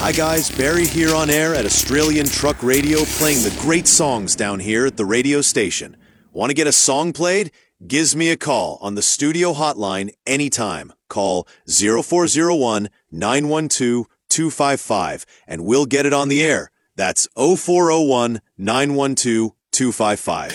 Hi guys, Barry here on air at Australian Truck Radio playing the great songs down here at the radio station. Want to get a song played? Gives me a call on the studio hotline anytime. Call 0401-912-255 and we'll get it on the air. That's 0401-912-255.